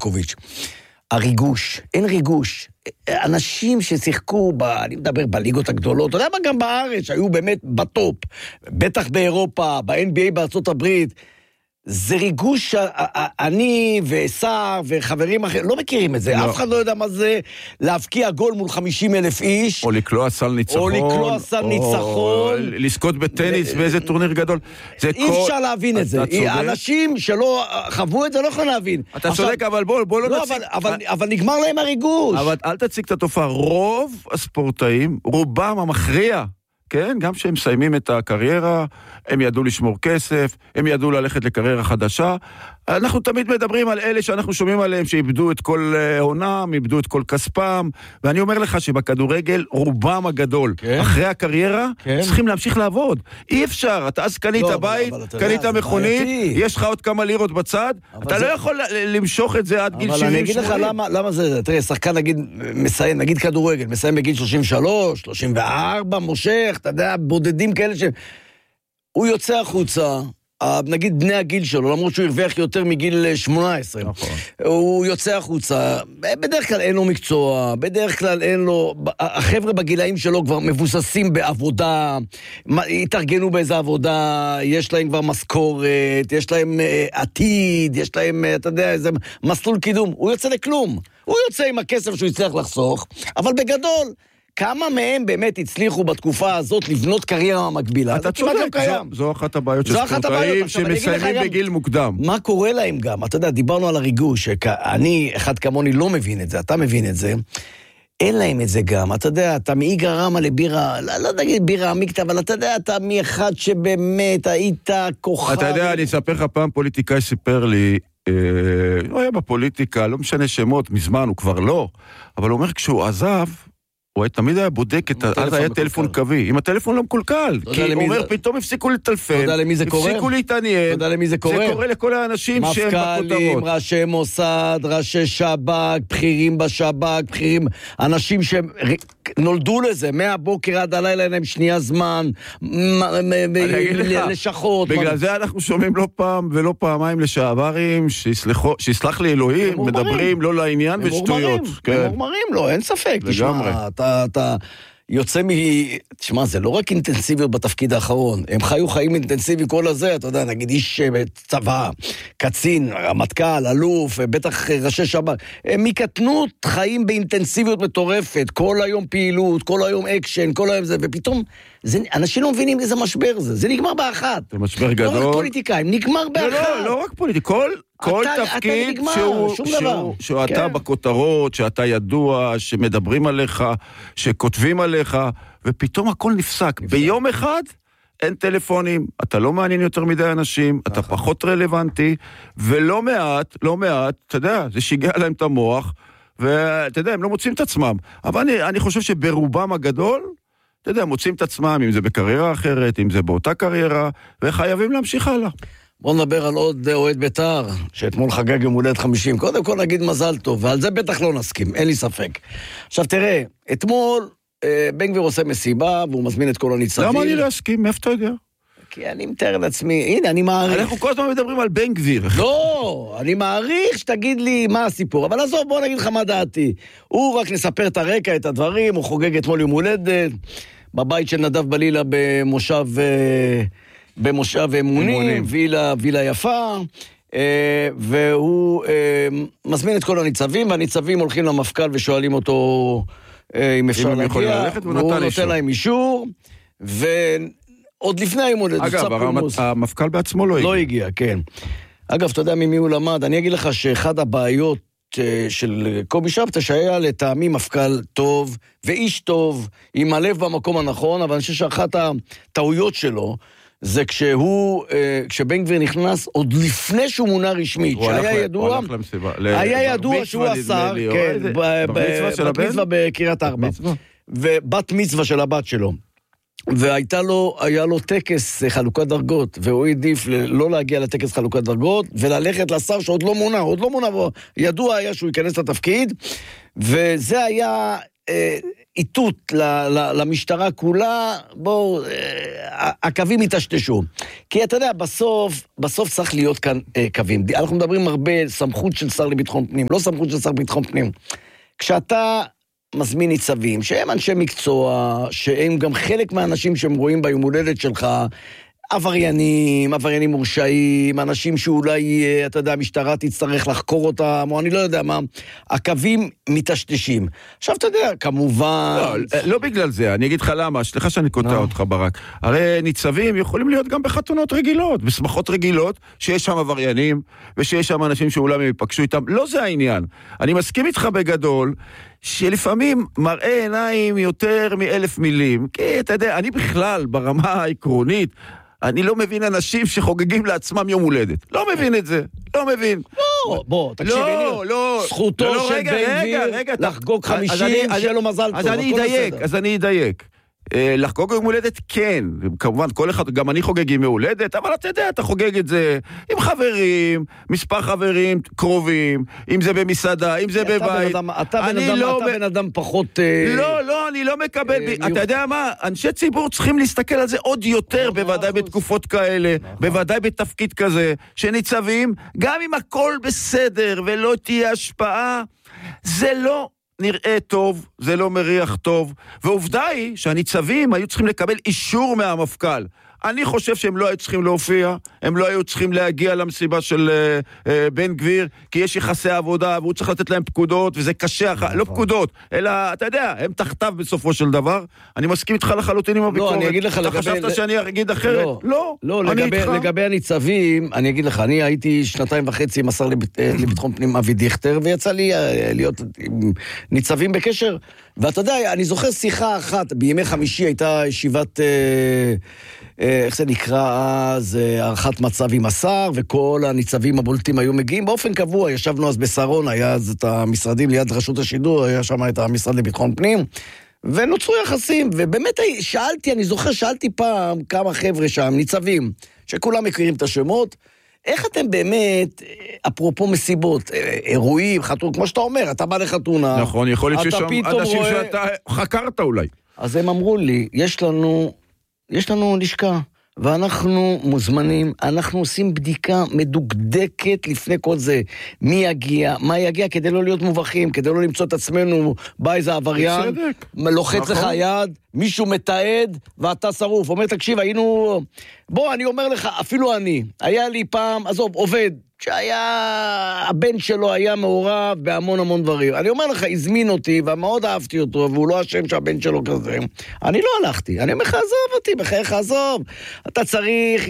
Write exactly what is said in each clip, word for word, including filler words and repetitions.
ברקוביץ'. הריגוש, אין ריגוש. אנשים ששיחקו, ב, אני מדבר בליגות הגדולות, אתה יודע מה, גם בארץ, שהיו באמת בטופ, בטח באירופה, ב-אן בי איי בארצות הברית, זה ריגוש, אני וסער וחברים אחרים, לא מכירים את זה, לא. אף אחד לא יודע מה זה להבקיע גול מול חמישים אלף איש, או לקלוע סל ניצחון, או לקלוע סל ניצחון, לזכות בטניס באיזה טורניר גדול. אי אפשר להבין את זה, אנשים שלא חוו את זה לא יכולים להבין. אתה צודק, אבל בוא לא נציג. אבל נגמר להם הריגוש. אבל אל תציג את התופעה, רוב הספורטאים, רובם המכריע, כן, גם שהם מסיימים את הקריירה, הם ידעו לשמור כסף, הם ידעו ללכת לקריירה חדשה. אנחנו תמיד מדברים על אלה שאנחנו שומעים עליהם, שאיבדו את כל עונם, איבדו את כל כספם, ואני אומר לך שבכדורגל רובם הגדול, כן? אחרי הקריירה, כן? צריכים להמשיך לעבוד. אי אפשר, אתה אז קנית לא, בית, אבל, אבל קנית מכונית, יש לך עוד כמה לירות בצד, אתה זה... לא יכול למשוך את זה עד גיל שבעים. אבל אני אגיד לך למה, למה זה, תראה, שחקן נגיד, מסיים, נגיד כדורגל, מסיים בגיל שלושים ושלוש, שלושים וארבע, מושך, אתה יודע, בודדים כאלה ש... הוא יוצא החוצה, נגיד בני הגיל שלו, למרות שהוא הרוויח יותר מגיל שמונה עשרה, נכון. הוא יוצא החוצה, בדרך כלל אין לו מקצוע, בדרך כלל אין לו, החבר'ה בגילאים שלו כבר מבוססים בעבודה, התארגנו באיזה עבודה, יש להם כבר משכורת, יש להם עתיד, יש להם, אתה יודע, איזה מסלול קידום, הוא יוצא לכלום, הוא יוצא עם הכסף שהוא יצליח לחסוך, אבל בגדול, כמה מהם באמת הצליחו בתקופה הזאת לבנות קריירה מקבילה? אתה צודק, זו, זו אחת הבעיות של ספורטאים שמסיימים בגיל מוקדם. מה קורה להם גם? אתה יודע, דיברנו על הריגוש, שאני, אחד כמוני, לא מבין את זה, אתה מבין את זה, אין להם את זה גם, אתה יודע, אתה מאיגרא רמא לבירה, לא, לא נגיד בירה עמיקתא, אבל אתה יודע, אתה מאחד שבאמת היית כוכב. אתה יודע, אני אספר לך פעם, פוליטיקאי סיפר לי, אה, הוא היה בפוליטיקה, לא משנה שמות, מזמן, הוא כבר לא, אבל הוא אומר, כשהוא עזב, הוא תמיד היה בודק את... אז היה טלפון קווי. אם הטלפון לא מקולקל. כי הוא אומר, פתאום הפסיקו לטלפן. הפסיקו להתעניין. אתה יודע למי זה קורה? זה קורה לכל האנשים שהם בכותרות. מפכ"לים, ראשי מוסד, ראשי שב"כ, בכירים בשב"כ, בכירים... אנשים שנולדו לזה, מהבוקר עד הלילה להם שנייה זמן, לשחות. בגלל זה אנחנו שומעים לא פעם ולא פעמיים לשעברים, שיסלח לי אלוהים, מדברים לא לעניין ושטויות. הם מורמרים לו, אין ספק. לגמרי. אתה, אתה יוצא מ... תשמע, זה לא רק אינטנסיביות בתפקיד האחרון, הם חיו חיים אינטנסיבי כל הזה, אתה יודע, נגיד איש צבא, קצין, רמטכ"ל, אלוף, בטח ראשי שב"כ, הם מקטנות חיים באינטנסיביות מטורפת, כל היום פעילות, כל היום אקשן, כל היום זה, ופתאום, זה, אנשים לא מבינים איזה משבר זה, זה נגמר באחת. זה משבר גדול. לא רק פוליטיקאים, נגמר באחת. לא, לא, לא רק פוליטיקאים, כל... כל אתה, תפקיד אתה שהוא, שהוא, שהוא, שהוא כן. אתה בכותרות, שאתה ידוע, שמדברים עליך, שכותבים עליך, ופתאום הכל נפסק. נפסק. ביום אחד אין טלפונים, אתה לא מעניין יותר מדי אנשים, אתה פחות רלוונטי, ולא מעט, לא מעט, אתה יודע, זה שיגע להם את המוח, ואתה יודע, הם לא מוצאים את עצמם. אבל אני, אני חושב שברובם הגדול, אתה יודע, מוצאים את עצמם, אם זה בקריירה אחרת, אם זה באותה קריירה, וחייבים להמשיך הלאה. בוא נדבר על עוד אוהד בית"ר, שאתמול חגג יום הולדת חמישים. קודם כל נגיד מזל טוב, ועל זה בטח לא נסכים, אין לי ספק. עכשיו תראה, אתמול אה, בן גביר עושה מסיבה, והוא מזמין את כל הניצבים. למה אני לא אסכים? מאיפה אתה יודע? כי אני מתאר לעצמי, הנה, אני מעריך. אנחנו כל הזמן מדברים על בן גביר. לא, אני מעריך שתגיד לי מה הסיפור, אבל עזוב, בוא נגיד לך מה דעתי. הוא רק נספר את הרקע, את הדברים, הוא חוגג אתמול יום הולדת, בבית של נדב בלילה במושב... אה, במושב אמונים, וילה, וילה יפה, אה, והוא אה, מזמין את כל הניצבים, והניצבים הולכים למפכ"ל ושואלים אותו אה, אם אפשר להגיע, והוא נותן להם אישור, ועוד לפני הימולדת. אגב, המפכ"ל בעצמו לא הגיע. לא הגיע, כן. אגב, אתה יודע ממי הוא למד, אני אגיד לך שאחד הבעיות של קובי שבתא שהיה לטעמי מפכ"ל טוב, ואיש טוב, עם הלב במקום הנכון, אבל אני חושב שאחת הטעויות שלו, זה כשהוא, כשבן גביר נכנס, עוד לפני שהוא מונה רשמית, שהיה ידוע, היה ידוע שהוא השר, כן, בת מצווה בקריית ארבע, ובת מצווה של הבת שלו, והייתה לו, היה לו טקס חלוקת דרגות, והוא העדיף לא להגיע לטקס חלוקת דרגות, וללכת לשר שעוד לא מונה, עוד לא מונה, ידוע היה שהוא ייכנס לתפקיד, וזה היה איתות למשטרה כולה, בואו, הקווים יתשתשו. כי אתה יודע, בסוף, בסוף צריך להיות כאן קווים. אנחנו מדברים הרבה סמכות של שר לביטחון פנים, לא סמכות של שר לביטחון פנים. כשאתה מזמין ניצבים, שהם אנשי מקצוע, שהם גם חלק מהאנשים שהם רואים ביום הולדת שלך, עבריינים, עבריינים מורשעים, אנשים שאולי, אתה יודע, המשטרה תצטרך לחקור אותם, או אני לא יודע מה, הקווים מתשתשים. עכשיו, אתה יודע, כמובן... לא, לא בגלל זה, אני אגיד לך למה, סליחה שאני קוטע אותך ברק. הרי ניצבים יכולים להיות גם בחתונות רגילות, בשמחות רגילות, שיש שם עבריינים, ושיש שם אנשים שאולי הם ייפגשו איתם. לא זה העניין. אני מסכים איתך בגדול, שלפעמים מראה עיניים יותר מאלף מילים, כי אתה יודע, אני בכלל, ברמה העקרונית, אני לא מבין אנשים שחוגגים לעצמם יום הולדת. לא מבין את זה. לא מבין. לא, בוא, תקשיב, לא, לא. זכותו של בן גביר לחגוג חמישים, שיהיה לו מזל טוב. אז אני אדייק, אז אני אדייק. לחגוג יום הולדת כן, כמובן כל אחד, גם אני חוגג יום הולדת, אבל אתה יודע, אתה חוגג את זה עם חברים, מספר חברים קרובים, אם זה במסעדה, אם זה בבית. אתה בן אדם פחות... לא, לא, אני לא מקבל, אתה יודע מה, אנשי ציבור צריכים להסתכל על זה עוד יותר, בוודאי בתקופות כאלה, בוודאי בתפקיד כזה, שניצבים, גם אם הכל בסדר ולא תהיה השפעה, זה לא... נראה טוב, זה לא מריח טוב, ועובדה היא שהניצבים היו צריכים לקבל אישור מהמפכ"ל. אני חושב שהם לא היו צריכים להופיע, הם לא היו צריכים להגיע למסיבה של uh, uh, בן גביר, כי יש יחסי עבודה, והוא צריך לתת להם פקודות, וזה קשה, לא פקודות, אלא, אתה יודע, הם תחתיו בסופו של דבר. אני מסכים איתך לחלוטין עם הביקורת. לא, אני אגיד לך אתה לגבי... חשבת שאני אגיד אחרת? לא, לא, לא לגבי, לגבי הניצבים, אני אגיד לך, אני הייתי שנתיים וחצי עם השר לביט... לביטחון פנים אבי דיכטר, ויצא לי להיות עם ניצבים בקשר, ואתה יודע, אני זוכר שיחה אחת, בימי חמישי הייתה ישיבת... איך זה נקרא, זה הערכת מצב עם השר, וכל הניצבים הבולטים היו מגיעים באופן קבוע. ישבנו אז בסרון, היה אז את המשרדים ליד רשות השידור, היה שם את המשרד לביטחון פנים, ונוצרו יחסים, ובאמת שאלתי, אני זוכר, שאלתי פעם כמה חבר'ה שם, ניצבים, שכולם מכירים את השמות, איך אתם באמת, אפרופו מסיבות, אירועים, חתונה, כמו שאתה אומר, אתה בא לחתונה, נכון, יכול להיות ששם אנשים רואה... שאתה חקרת אולי. אז הם אמרו לי, יש לנו... יש לנו לשכה, ואנחנו מוזמנים, אנחנו עושים בדיקה מדוקדקת לפני כל זה. מי יגיע, מה יגיע, כדי לא להיות מובכים, כדי לא למצוא את עצמנו, בא איזה עבריין, לוחץ לך יד, מישהו מתעד, ואתה שרוף. אומר, תקשיב, היינו... בוא, אני אומר לך, אפילו אני, היה לי פעם, עזוב, עובד, שהיה, הבן שלו היה מעורב בהמון המון דברים. אני אומר לך, הזמין אותי, ומאוד אהבתי אותו, והוא לא אשם שהבן שלו כזה. אני לא הלכתי. אני אומר לך, עזוב אותי, בחייך, עזוב. אתה צריך,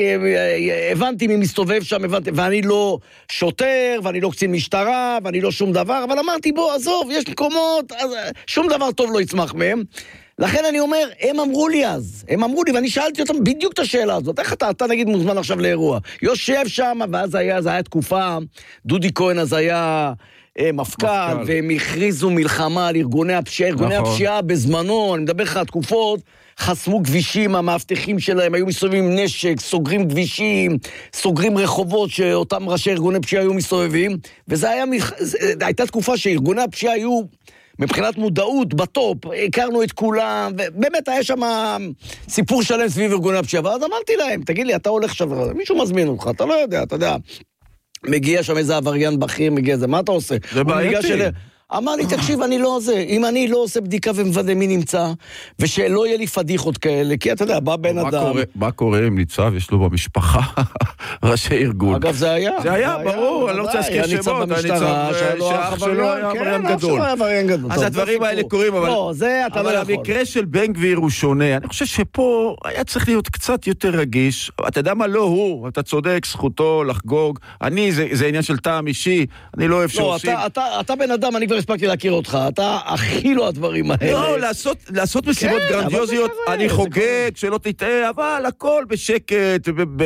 הבנתי מי מסתובב שם, הבנתי, ואני לא שוטר, ואני לא קצין משטרה, ואני לא שום דבר, אבל אמרתי, בוא, עזוב, יש מקומות, שום דבר טוב לא יצמח מהם. לכן אני אומר, הם אמרו לי אז, הם אמרו לי, ואני שאלתי אותם בדיוק את השאלה הזאת, איך אתה, אתה נגיד מוזמן עכשיו לאירוע, יושב שם, ואז היה, זה היה תקופה, דודי כהן אז היה אה, מפכ"ל, והם הכריזו מלחמה על ארגוני הפשיעה, ארגוני נכון. הפשיעה בזמנו, אני מדבר לך על תקופות, חסמו כבישים, המאבטחים שלהם היו מסתובבים עם נשק, סוגרים כבישים, סוגרים רחובות שאותם ראשי ארגוני פשיעה היו מסתובבים, וזה היה, זה, הייתה תקופה שארגוני הפשיעה היו... מבחינת מודעות, בטופ, הכרנו את כולם, ובאמת היה שם סיפור שלם סביב ארגוני הפשיעה, ואז אמרתי להם, תגיד לי, אתה הולך שבר, מישהו מזמין אותך, אתה לא יודע, אתה יודע, מגיע שם איזה עבריין בכיר, מגיע זה, מה אתה עושה? זה בעייתי. של... אמר לי, תקשיב, אני לא עושה, אם אני לא עושה בדיקה ומוודא מי נמצא, ושלא יהיה לי פדיחות כאלה, כי אתה יודע, בא בן אדם... קורה, מה קורה עם ניצב? יש לו במשפחה ראשי ארגון. אגב, זה היה. זה היה, ברור, אני לא רוצה להזכיר שמות. היה ניצב במשטרה, שאח שלו היה עבריין גדול. אז הדברים האלה קורים, אבל... לא, זה אתה לא יכול. אבל המקרה של בן גביר הוא שונה. אני חושב שפה היה צריך להיות קצת יותר רגיש. אתה יודע מה? לא הוא. אתה צודק, זכותו לחגוג. אני, זה עניין של טעם אישי. אני לא אוהב שעושים. אתה בן אדם, אני כבר הספקתי להכיר אותך, אתה הכי לא הדברים האלה. לא, לעשות, לעשות מסיבות גרנדיוזיות, אני חוגג, שלא תטעה, אבל הכל בשקט,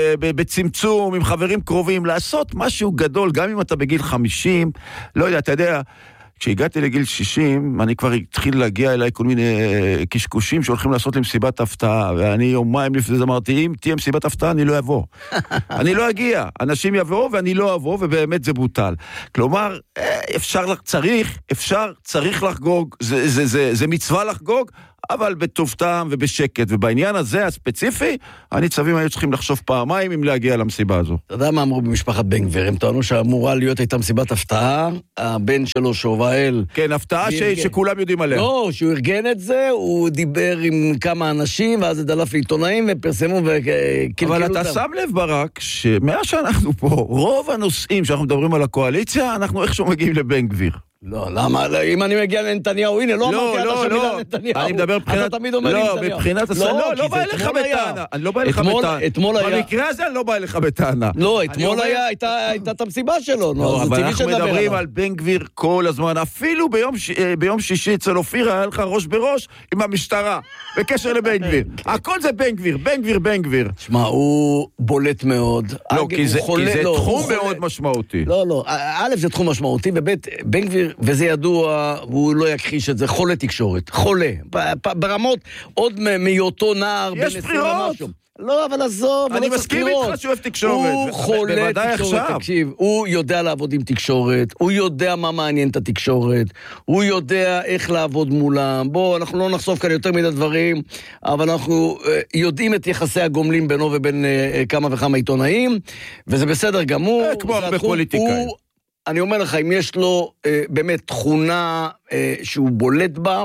בצמצום, עם חברים קרובים, לעשות משהו גדול, גם אם אתה בגיל חמישים, לא יודע, אתה יודע, כשהגעתי לגיל שישים, אני כבר התחיל להגיע אליי כל מיני קשקושים שהולכים לעשות לי מסיבת הפתעה, ואני יומיים לפני זה אמרתי, אם תהיה מסיבת הפתעה, אני לא אבוא. אני לא אגיע. אנשים יבואו ואני לא אבוא, ובאמת זה בוטל. כלומר, אפשר, צריך, אפשר, צריך לחגוג, זה, זה, זה, זה מצווה לחגוג, אבל בטוב טעם ובשקט, ובעניין הזה הספציפי, הניצבים היו צריכים לחשוב פעמיים אם להגיע למסיבה הזו. אתה יודע מה אמרו במשפחת בן גביר? הם טוענו שאמורה להיות הייתה מסיבת הפתעה, הבן שלו שובאל... כן, הפתעה ש... שכולם יודעים עליה. לא, שהוא ארגן את זה, הוא דיבר עם כמה אנשים, ואז זה דלף לעיתונאים, ופרסמו וקלקלו אותם. אבל אתה שם לב ברק, שמאז שאנחנו פה, רוב הנושאים שאנחנו מדברים על הקואליציה, אנחנו איכשהו מגיעים לבן גביר. לא, למה? אם אני מגיע לנתניהו, הנה, לא אמרתי עד עכשיו מילה לנתניהו. אני מדבר מבחינת... אתה תמיד אומר לי נתניהו. לא, מבחינת... לא, לא בא אליך בטענה. אני לא בא אליך בטענה. אתמול היה... במקרה הזה אני לא בא אליך בטענה. לא, אתמול הייתה את המסיבה שלו. לא, אבל אנחנו מדברים על בן גביר כל הזמן. אפילו ביום שישי אצל אופיר היה לך ראש בראש עם המשטרה, בקשר לבן גביר. הכל זה בן גביר, בן גביר, בן גביר. שמע, הוא בולט מאוד. לא, כי זה תחום מאוד משמעותי. לא, לא. א', זה תחום משמעותי, וב', בן גביר, וזה ידוע, הוא לא יכחיש את זה, חולה תקשורת, חולה, ברמות עוד מאותו נער, יש בחירות. לא, אבל עזוב, אני מסכים איתך שהוא אוהב תקשורת. הוא חולה תקשורת, תקשיב, הוא יודע לעבוד עם תקשורת, הוא יודע מה מעניין את התקשורת, הוא יודע איך לעבוד מולם, בוא, אנחנו לא נחשוף כאן יותר מדי דברים, אבל אנחנו יודעים את יחסי הגומלין בינו ובין כמה וכמה עיתונאים, וזה בסדר גמור. כמו הרבה פוליטיקאים. אני אומר לך, אם יש לו אה, באמת תכונה אה, שהוא בולט בה,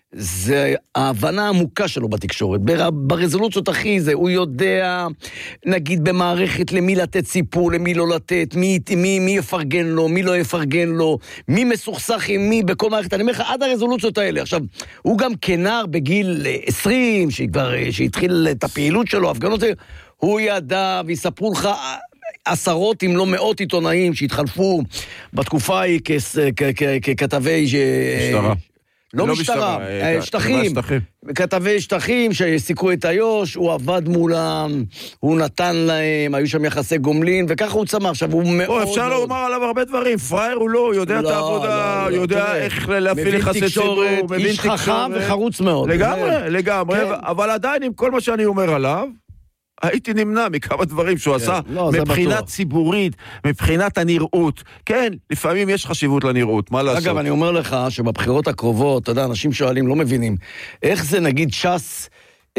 זה ההבנה העמוקה שלו בתקשורת. בר, ברזולוציות הכי זה, הוא יודע, נגיד במערכת, למי לתת סיפור, למי לא לתת, מי, מי, מי יפרגן לו, מי לא יפרגן לו, מי מסוכסך עם מי בכל מערכת. אני אומר לך, עד הרזולוציות האלה. עכשיו, הוא גם כנער בגיל עשרים, שכבר, שהתחיל את הפעילות שלו, הפגנות, הוא ידע, ויספרו לך... עשרות אם לא מאות עיתונאים שהתחלפו בתקופה ההיא ככתבי... משטרה. לא משטרה, שטחים. כתבי שטחים שסיכו את היוש, הוא עבד מולם, הוא נתן להם, היו שם יחסי גומלין, וככה הוא צמח. עכשיו הוא מאוד... אפשר לומר עליו הרבה דברים, פרייר הוא לא, יודע את העבודה, יודע איך להפעיל יחסי ציבור, מבין תקשורת, איש חכם וחרוץ מאוד. לגמרי, לגמרי, אבל עדיין עם כל מה שאני אומר עליו, הייתי נמנע מכמה דברים שהוא עשה מבחינת ציבורית, מבחינת הנראות. כן, לפעמים יש חשיבות לנראות, מה לעשות? אגב, אני אומר לך שבבחירות הקרובות, אתה יודע, אנשים שואלים, לא מבינים, איך זה נגיד ש"ס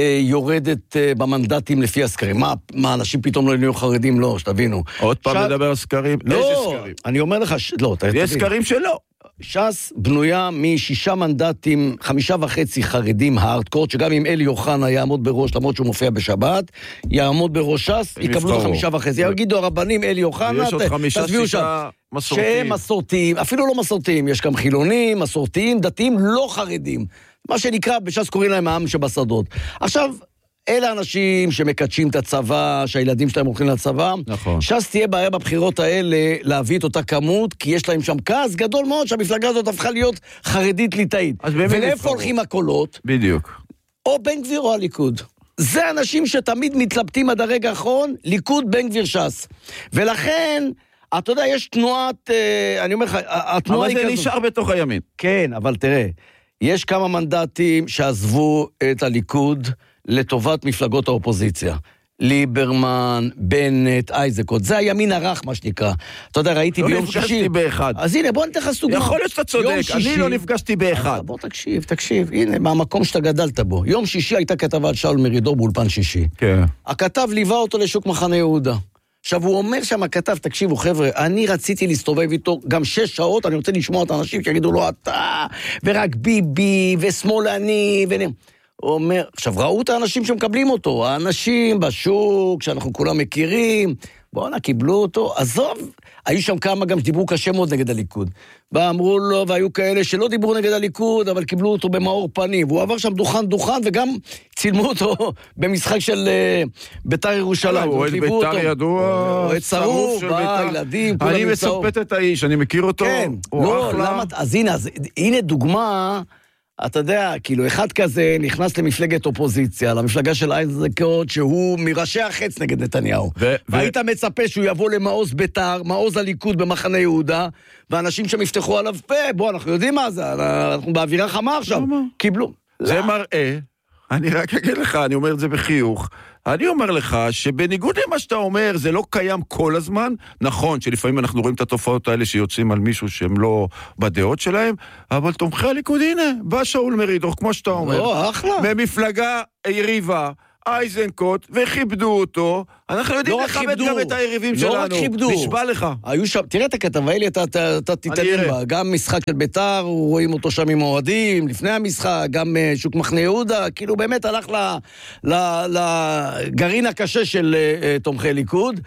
יורדת במנדטים לפי הסקרים? מה, מה, אנשים פתאום לא נהיו חרדים? לא, שתבינו. עוד פעם לדבר על סקרים? לא, אני אומר לך, לא, אתה תבין. יש סקרים שלא. ש"ס בנויה משישה מנדטים, חמישה וחצי חרדים הארדקורט, שגם אם אלי אוחנה יעמוד בראש, למרות שהוא מופיע בשבת, יעמוד בראש ש"ס, יקבלו חמישה וחצי. יגידו הרבנים, אלי אוחנה, יש עוד חמישה, שישה מסורתיים. שהם מסורתיים, אפילו לא מסורתיים, יש גם חילונים, מסורתיים, דתיים, לא חרדים. מה שנקרא, בש"ס קוראים להם העם שבשדות. עכשיו, אלה אנשים שמקדשים את הצבא, שהילדים שלהם הולכים לצבא. נכון. ש"ס תהיה בעיה בבחירות האלה להביא את אותה כמות, כי יש להם שם כעס גדול מאוד שהמפלגה הזאת הפכה להיות חרדית ליטאית. ולאיפה הולכים הקולות? בדיוק. או בן גביר או הליכוד. זה אנשים שתמיד מתלבטים עד הרגע האחרון, ליכוד, בן גביר, ש"ס. ולכן, אתה יודע, יש תנועת, אני אומר לך, התנועה היא כזאת. אבל זה נשאר בתוך הימין. כן, אבל תראה, יש כמה מנדטים שעזבו את הליכוד, לטובת מפלגות האופוזיציה. ליברמן, בנט, אייזקוט, זה הימין הרך, מה שנקרא. אתה יודע, ראיתי ביום שישי... לא נפגשתי באחד. אז הנה, בוא נתן לך סוגמה. יכול להיות שאתה צודק, אני לא נפגשתי באחד. בוא תקשיב, תקשיב, הנה, מהמקום שאתה גדלת בו. יום שישי הייתה כתבה על שאול מרידור באולפן שישי. כן. הכתב ליווה אותו לשוק מחנה יהודה. עכשיו, הוא אומר שם, הכתב, תקשיבו, חבר'ה, אני רציתי להסתובב איתו גם שש שעות, אני רוצה לשמוע את האנשים שיגידו לו, אתה, ורק ביבי, ושמאלני, ו... הוא אומר, עכשיו ראו את האנשים שמקבלים אותו, האנשים בשוק, שאנחנו כולם מכירים, בואו קיבלו אותו, עזוב, היו שם כמה גם שדיברו קשה מאוד נגד הליכוד, ואמרו לו, והיו כאלה שלא דיברו נגד הליכוד, אבל קיבלו אותו במאור פנים, והוא עבר שם דוכן דוכן, וגם צילמו אותו במשחק של ביתר ירושלים. הוא את ביתר ידוע, שרוף של ביתר. אני מספט את האיש, אני מכיר אותו, כן, הוא אחלה. אז הנה, הנה דוגמה, אתה יודע, כאילו, אחד כזה נכנס למפלגת אופוזיציה, למפלגה של איזנקוט, שהוא מראשי החץ נגד נתניהו. ו- והיית ו- מצפה שהוא יבוא למעוז בית"ר, מעוז הליכוד במחנה יהודה, ואנשים שם יפתחו עליו פה, בוא, אנחנו יודעים מה זה, אנחנו באווירה חמה עכשיו. קיבלו. זה מראה, אני רק אגיד לך, אני אומר את זה בחיוך, אני אומר לך שבניגוד למה שאתה אומר, זה לא קיים כל הזמן, נכון שלפעמים אנחנו רואים את התופעות האלה שיוצאים על מישהו שהם לא בדעות שלהם, אבל תומכי הליכוד, הנה, בא שאול מרידור, כמו שאתה אומר. לא, אחלה. ממפלגה יריבה, איזנקוט, וכיבדו אותו, אנחנו יודעים לא לכבד גם את היריבים לא שלנו. לא רק כיבדו. נשבע לך. היו שם, תראה את הכתבה, אלי, אתה, אתה, אתה תתעניין בה. גם משחק של ביתר, רואים אותו שם עם אוהדים, לפני המשחק, גם שוק מחנה יהודה, כאילו באמת הלך לגרעין הקשה של uh, תומכי ליכוד.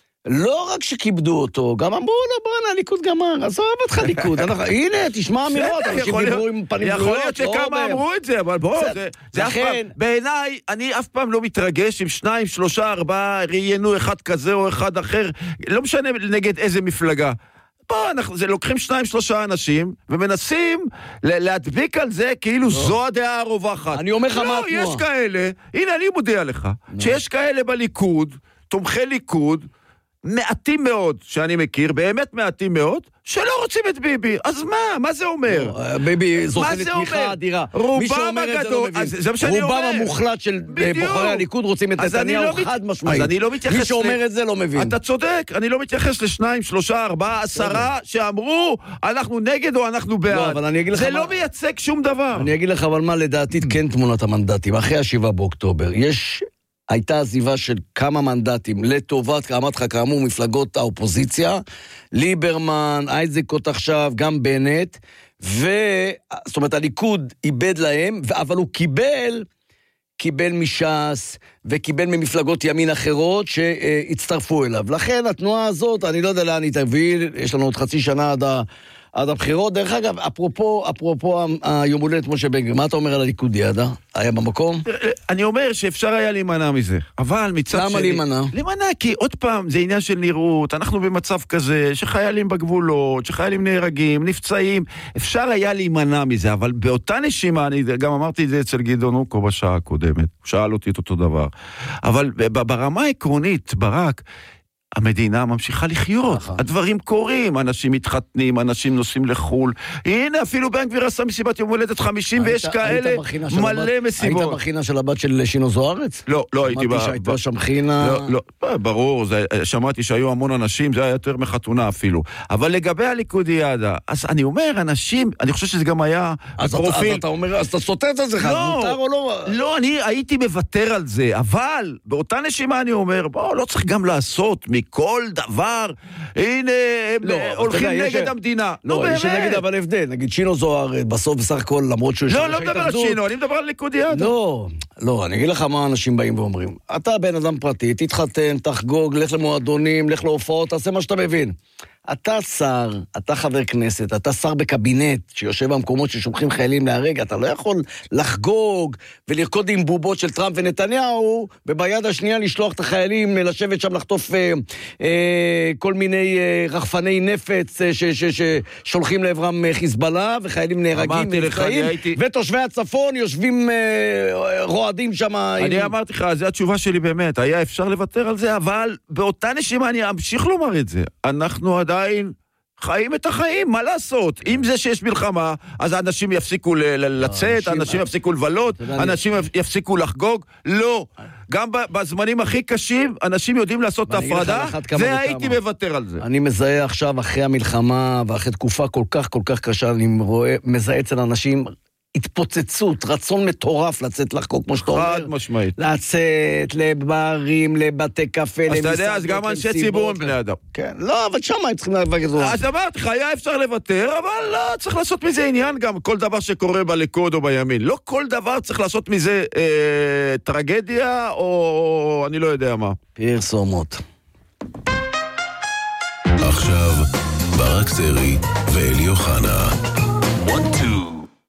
לא רק שכיבדו אותו, גם אמרו לו, בוא'נה, הליכוד גמר, עזוב אותך ליכוד. הנה, תשמע אמירות, אנשים דיברו עם פנים גלויות. יכול להיות שכמה אמרו את זה, אבל בואו, זה אף פעם, בעיניי, אני אף פעם לא מתרגש עם שניים, שלושה, ארבעה, ראיינו אחד כזה או אחד אחר, לא משנה נגד איזה מפלגה. פה אנחנו לוקחים שניים, שלושה אנשים, ומנסים להדביק על זה כאילו זו הדעה הרווחת. אני אומר לך מה התנועה. לא, יש כאלה, הנה אני מודיע לך, שיש כאלה בליכוד, תומכי ליכוד, מעטים מאוד שאני מכיר, באמת מעטים מאוד, שלא רוצים את ביבי. אז מה? מה זה אומר? ביבי זוכה לתמיכה אדירה. רובם הגדול, זה מה שאני אומר. רובם המוחלט של בוחרי הליכוד רוצים את נתניהו חד משמעית. אז אני לא מתייחס... מי שאומר את זה לא מבין. אתה צודק, אני לא מתייחס לשניים, שלושה, ארבעה, עשרה, שאמרו, אנחנו נגד או אנחנו בעד. זה לא מייצג שום דבר. אני אגיד לך אבל מה לדעתי כן תמונת המנדטים. אחרי השבעה באוקטובר, יש... הייתה עזיבה של כמה מנדטים לטובת, כאמרת לך, כאמור, מפלגות האופוזיציה, ליברמן, איזנקוט עכשיו, גם בנט, ו... זאת אומרת, הליכוד איבד להם, אבל הוא קיבל, קיבל מש"ס, וקיבל ממפלגות ימין אחרות שהצטרפו אליו. לכן התנועה הזאת, אני לא יודע לאן היא תביא, יש לנו עוד חצי שנה עד ה... עד הבחירות. דרך אגב, אפרופו, אפרופו היום הולדת משה בן גביר, מה אתה אומר על הליכוד ידע? היה במקום? אני אומר שאפשר היה להימנע מזה, אבל מצד שני... למה להימנע? להימנע, כי עוד פעם, זה עניין של נראות, אנחנו במצב כזה, שחיילים בגבולות, שחיילים נהרגים, נפצעים, אפשר היה להימנע מזה, אבל באותה נשימה, אני גם אמרתי את זה אצל גדעון אוקו בשעה הקודמת, הוא שאל אותי את אותו דבר, אבל ברמה העקרונית, ברק, המדינה ממשיכה לחיות, הדברים קורים, אנשים מתחתנים, אנשים נוסעים לחול, הנה אפילו בן גביר עשה מסיבת יום הולדת חמישים ויש כאלה מלא מסיבות. היית בחינה של הבת של שינו זוארץ? לא, לא הייתי. שמעתי שהייתה שם חינה... לא, לא, ברור, שמעתי שהיו המון אנשים, זה היה יותר מחתונה אפילו, אבל לגבי הליכוד ידע, אז אני אומר, אנשים, אני חושב שזה גם היה הפרופיל... אז אתה אומר, אז אתה סוטט את זה, מותר או לא? לא, אני הייתי מוותר על זה, אבל באותה נשימה אני אומר, בוא, לא צריך גם לעשות כל דבר, הנה, הם הולכים נגד המדינה. לא, יש נגד אבל הבדל, נגיד שינו זוהר, בסוף בסך הכל, למרות שהוא... לא, לא מדבר על שינו, אני מדבר על ליכוד ידע. לא, לא, אני אגיד לך מה אנשים באים ואומרים. אתה בן אדם פרטי, תתחתן, תחגוג, לך למועדונים, לך להופעות, תעשה מה שאתה מבין. אתה שר, אתה חבר כנסת, אתה שר בקבינט שיושב במקומות ששולחים חיילים להרג, אתה לא יכול לחגוג ולרקוד עם בובות של טראמפ ונתניהו, וביד השנייה לשלוח את החיילים לשבת שם לחטוף אה, אה, כל מיני אה, רחפני נפץ אה, ש, ש, ש, ששולחים לעברם חיזבאללה, וחיילים נהרגים ונפצעים, הייתי... ותושבי הצפון יושבים אה, רועדים שם. אני עם... אמרתי לך, זו התשובה שלי באמת, היה אפשר לוותר על זה, אבל באותה נשימה אני אמשיך לומר את זה. אנחנו עדיין חיים את החיים, מה לעשות? אם זה שיש מלחמה, אז האנשים יפסיקו לצאת, אנשים יפסיקו לבלות, אנשים יפסיקו לחגוג. לא. גם בזמנים הכי קשים, אנשים יודעים לעשות את ההפרדה, והייתי מוותר על זה. אני מזהה עכשיו, אחרי המלחמה, ואחרי תקופה כל כך כל כך קשה, אני מזהה אצל אנשים... התפוצצות, רצון מטורף לצאת לחגוג, כמו שאתה אומר. חד משמעית. לצאת לברים, לבתי קפה, למסעדות. אז אתה יודע, אז גם אנשי ציבור הם בני אדם. כן, לא, אבל שמה הם צריכים להיאבק את זה. אז אמרתי לך, היה אפשר לוותר, אבל לא, צריך לעשות מזה עניין גם, כל דבר שקורה בליכוד או בימין. לא כל דבר צריך לעשות מזה אה, טרגדיה, או אני לא יודע מה. פרסומות. עכשיו, ברק סרי ואלי אוחנה. one, two.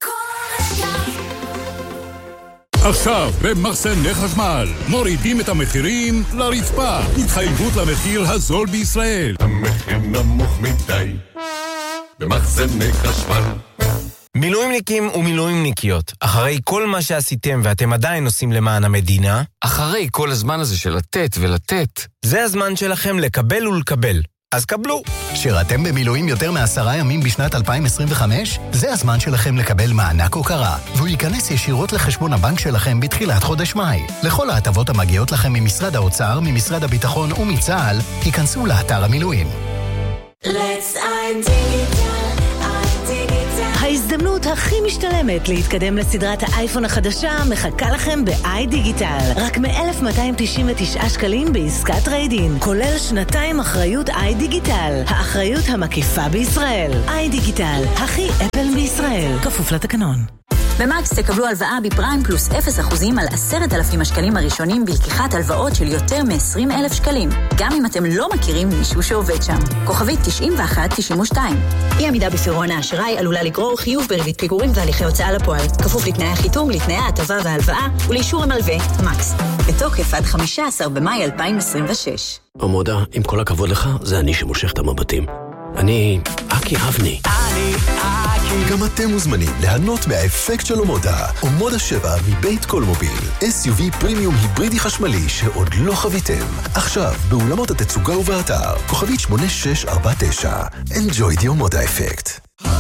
עכשיו, במחסני חשמל, מורידים את המחירים לרצפה. התחייבות למחיר הזול בישראל. המחיר נמוך מדי, במחסני חשמל. מילואימניקים ומילואימניקיות, אחרי כל מה שעשיתם ואתם עדיין עושים למען המדינה, אחרי כל הזמן הזה של לתת ולתת, זה הזמן שלכם לקבל ולקבל. אז קבלו. שירתם במילואים יותר מעשרה ימים בשנת אלפיים עשרים וחמש? זה הזמן שלכם לקבל מענק הוקרה, והוא ייכנס ישירות לחשבון הבנק שלכם בתחילת חודש מאי. לכל ההטבות המגיעות לכם ממשרד האוצר, ממשרד הביטחון ומצה"ל, היכנסו לאתר המילואים. Let's iDigital, iDigital. ההזדמנות הכי משתלמת להתקדם לסדרת האייפון החדשה מחכה לכם ב-iDigital. רק מ-אלף מאתיים תשעים ותשעה שקלים בעסקת טריידין, כולל שנתיים אחריות iDigital, האחריות המקיפה בישראל. iDigital, הכי אפל בישראל, כפוף לתקנון. במקס תקבלו הלוואה בפריים פלוס אפס אחוזים על עשרת אלפים השקלים הראשונים בלקיחת הלוואות של יותר מ-עשרים אלף שקלים, גם אם אתם לא מכירים מישהו שעובד שם. כוכבית תשעים ואחת תשעים ושתיים. אי עמידה בפירעון האשראי עלולה לגרור חיוב בריבית פיגורים והליכי הוצאה לפועל, כפוף לתנאי החיתום, לתנאי ההטבה וההלוואה ולאישור המלווה. מקס, בתוקף עד חמישה עשר במאי אלפיים עשרים ושש. עמודה, עם כל הכבוד לך, זה אני שמושך את המבטים. אני אקי אבני. אני אקי. גם אתם מוזמנים ליהנות מהאפקט של עמודה. עמודה שבע מבית קולמוביל. אס יו וי פרימיום היברידי חשמלי שעוד לא חוויתם. עכשיו, באולמות התצוגה ובאתר. כוכבית שמונה שש ארבע תשע. Enjoy the עמודה אפקט.